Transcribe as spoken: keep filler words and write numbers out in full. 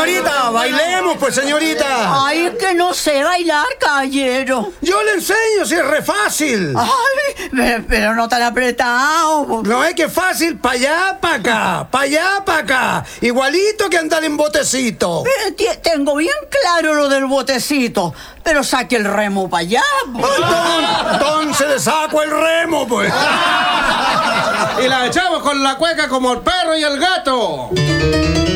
Señorita, bailemos, pues, señorita. Ay, es que no sé bailar, caballero. Yo le enseño, si es re fácil. Ay, pero, pero no tan apretado. No es que es fácil, pa' allá, pa' acá, pa' allá, pa' acá. Igualito que andar en botecito. Eh, t- Tengo bien claro lo del botecito, pero saque el remo para allá. Entonces, entonces le saco el remo, pues. Y la echamos con la cueca como el perro y el gato.